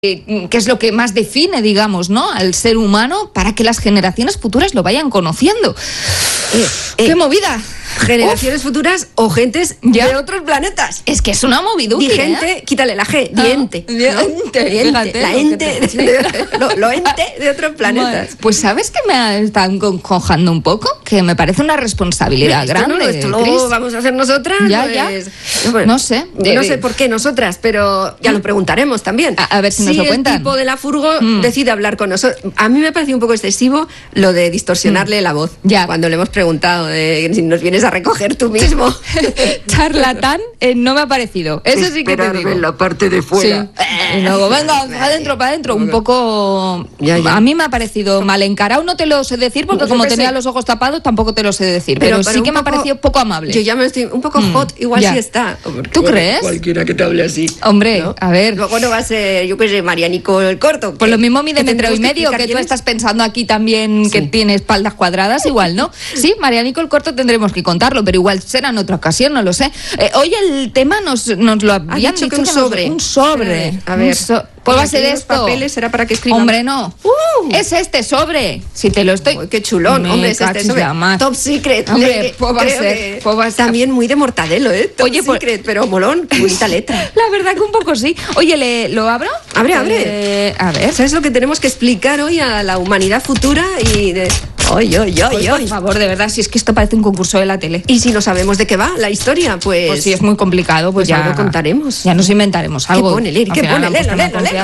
que es lo que más define, digamos, ¿no?, al ser humano, para que las generaciones futuras lo vayan conociendo. ¡Qué movida! Generaciones futuras o gentes de otros planetas. Es que es una moviduki, gente, quítale la G, diente. Diente, la ente, lo ente de otros planetas. Pues ¿sabes que me están cojando un poco? Que me parece una responsabilidad grande. Esto lo vamos a hacer nosotras. Pues, no sé. No sé por qué nosotras, pero ya lo preguntaremos también. A ver si nos lo cuentan. Si el tipo de la furgo decide hablar con nosotros. A mí me pareció un poco excesivo lo de distorsionarle la voz. Cuando le hemos preguado de si nos vienes a recoger tú mismo. Charlatán no me ha parecido. Eso sí que te digo. En la parte de fuera. Sí. Y luego, venga, para adentro. Un poco... A mí me ha parecido mal encarado. No te lo sé decir porque como tenía los ojos tapados tampoco te lo sé decir. Pero sí que me ha parecido poco amable. Yo ya me estoy... Un poco hot, igual sí está. ¿Tú crees? Cualquiera que te hable así. Hombre, ¿no? A ver. Luego no va a ser, yo qué sé, Marianico el Corto. Pues lo mismo mide metro y medio, que tú estás pensando aquí también que tiene espaldas cuadradas, igual, ¿no? Sí, Marianico el Corto tendremos que contarlo, pero igual será en otra ocasión, no lo sé. Hoy el tema nos lo habían dicho que un sobre. Un sobre. A ver. Pues va a ser esto. Papeles será para que escriban. Hombre, no. Es este sobre. Si te lo estoy... Uy, qué chulón. Hombre, es este sobre. Top Secret. Hombre, pues va a ser. También muy de Mortadelo, ¿eh? Top Secret, pero molón. Bonita letra. La verdad que un poco sí. Oye, ¿lo abro? Abre. A ver. ¿Sabes lo que tenemos que explicar hoy a la humanidad futura? Y de... Por favor, de verdad, si es que esto parece un concurso de la tele. Y si no sabemos de qué va la historia, pues sí, es muy complicado, pues ya lo contaremos. Ya nos inventaremos algo. ¿Qué pone, Lili? ¿Qué pone? Léelo.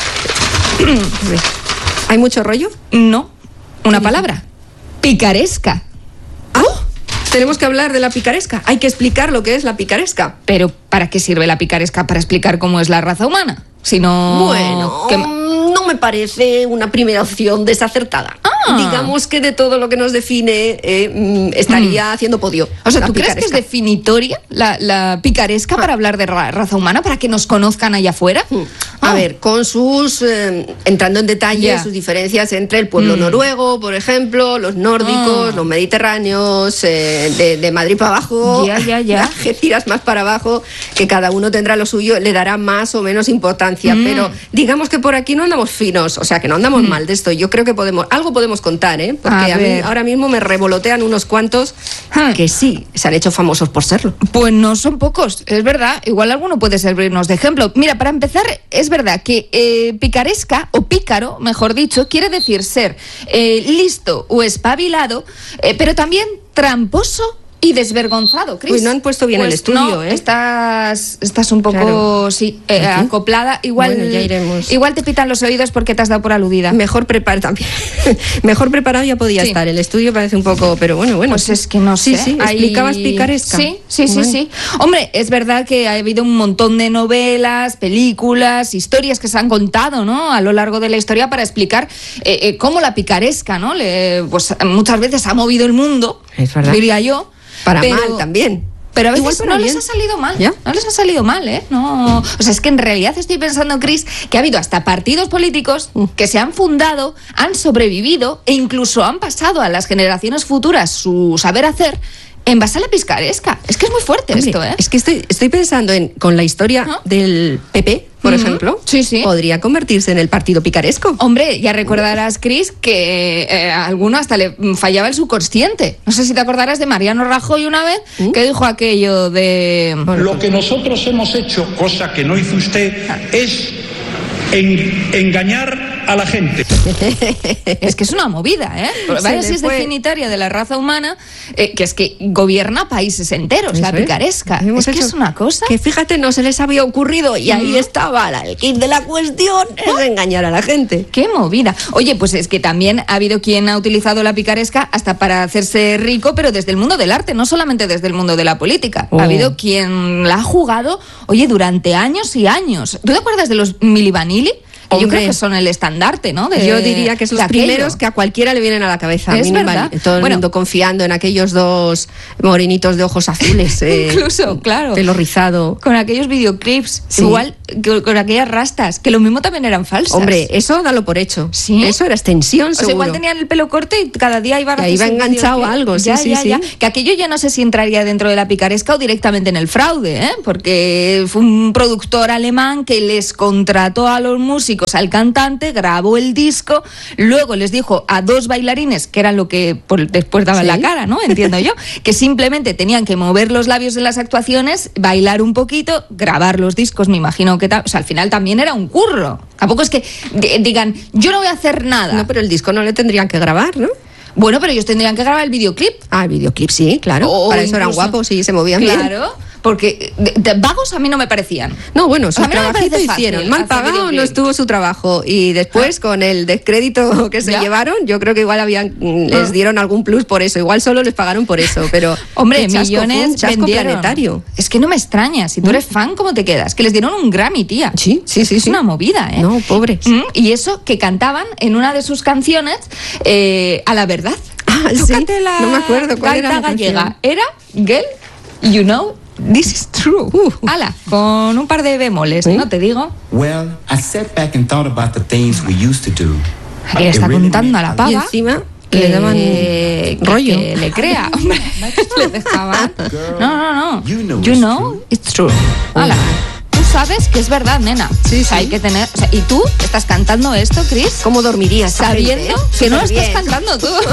¿Hay mucho rollo? No. Una palabra. Picaresca. Tenemos que hablar de la picaresca. Hay que explicar lo que es la picaresca. Pero ¿para qué sirve la picaresca? ¿Para explicar cómo es la raza humana? Si no... Bueno, no me parece una primera opción desacertada. Digamos que de todo lo que nos define estaría haciendo podio. O sea, ¿tú crees que es definitoria la picaresca para hablar de raza humana, para que nos conozcan allá afuera? A ver, con sus... entrando en detalle, sus diferencias entre el pueblo noruego, por ejemplo, los nórdicos, los mediterráneos, de Madrid para abajo, Algeciras más para abajo, que cada uno tendrá lo suyo, le dará más o menos importancia, pero digamos que por aquí no andamos finos, o sea, que no andamos mal de esto. Yo creo que algo podemos contar, porque a mí ahora mismo me revolotean unos cuantos que sí, se han hecho famosos por serlo. Pues no son pocos, es verdad. Igual alguno puede servirnos de ejemplo. Mira, para empezar, es verdad que picaresca, o pícaro, mejor dicho, quiere decir ser listo o espabilado, pero también tramposo y desvergonzado, Cris. Uy, no han puesto bien el estudio, no, estás un poco, acoplada. Igual, bueno, ya iremos. Igual te pitan los oídos porque te has dado por aludida. Mejor preparado ya podía estar. El estudio parece un poco, pero bueno. Pues es que no sé. Sí, explicabas picaresca. Sí. Hombre, es verdad que ha habido un montón de novelas, películas, historias que se han contado, ¿no?, a lo largo de la historia para explicar cómo la picaresca, ¿no?, pues muchas veces ha movido el mundo, diría yo. Mal también. Pero a veces no les ha salido mal. No les ha salido mal, ¿eh? No. O sea, es que en realidad estoy pensando, Cris, que ha habido hasta partidos políticos que se han fundado, han sobrevivido e incluso han pasado a las generaciones futuras su saber hacer en base a la picaresca. Es que es muy fuerte. Hombre, esto, ¿eh? Es que estoy pensando con la historia del PP, por ejemplo, podría convertirse en el partido picaresco. Hombre, ya recordarás, Cris, que a alguno hasta le fallaba el subconsciente. No sé si te acordarás de Mariano Rajoy una vez, que dijo aquello de... Lo que nosotros hemos hecho, cosa que no hizo usted, es engañar a la gente. Es que es una movida, ¿eh? Vaya si es definitoria de la raza humana, que es que gobierna países enteros, la picaresca. Es que es una cosa... Que fíjate, no se les había ocurrido y ahí estaba el kit de la cuestión, es engañar a la gente. ¡Qué movida! Oye, pues es que también ha habido quien ha utilizado la picaresca hasta para hacerse rico, pero desde el mundo del arte, no solamente desde el mundo de la política. Ha habido quien la ha jugado, durante años y años. ¿Tú te acuerdas de los Milli Vanilli? Yo creo que son el estandarte, ¿no? Yo diría que es los primeros que a cualquiera le vienen a la cabeza. Es verdad. Todo el mundo confiando en aquellos dos morenitos de ojos azules. Incluso, claro. Pelo rizado. Con aquellos videoclips. Igual con aquellas rastas, que lo mismo también eran falsas. Hombre, eso dalo por hecho. ¿Sí? Eso era extensión, seguro. O sea, igual tenían el pelo corto y cada día iba enganchado a algo. Sí. Que aquello ya no sé si entraría dentro de la picaresca o directamente en el fraude, ¿eh? Porque fue un productor alemán que les contrató a los músicos músicos al cantante, grabó el disco, luego les dijo a 2 bailarines, que eran lo que después daban la cara, ¿no? Entiendo yo, que simplemente tenían que mover los labios en las actuaciones, bailar un poquito, grabar los discos, me imagino que tal. O sea, al final también era un curro. Tampoco es que digan, yo no voy a hacer nada. No, pero el disco no le tendrían que grabar, ¿no? Bueno, pero ellos tendrían que grabar el videoclip. Ah, el videoclip sí, claro. Para eso eran guapos y se movían bien. Claro, porque de vagos a mí no me parecían. No, bueno, su trabajito hicieron. Mal pagado no estuvo su trabajo. Y después, con el descrédito que se llevaron, yo creo que igual les dieron algún plus por eso. Igual solo les pagaron por eso, pero... Hombre, millones chasco planetario. Es que no me extraña. Si tú eres fan, ¿cómo te quedas? Que les dieron un Grammy, tía. Sí. Es una movida, ¿eh? No, pobres. Y eso que cantaban en una de sus canciones a la verdad. Tócate la no me acuerdo cuál era la gallega. Era Girl, you know, this is true. Ala, con un par de bemoles, ¿no te digo? Well, I sat back and thought about the things we used to do. Aquí le está contando a la pava. Y encima le daban rollo. Que le crea, hombre. Le dejaban. No. You know it's true. Ala. Tú sabes que es verdad, nena. Sí. Hay que tener... O sea, ¿y tú estás cantando esto, Chris? ¿Cómo dormirías? Sabiendo que no lo estás cantando tú.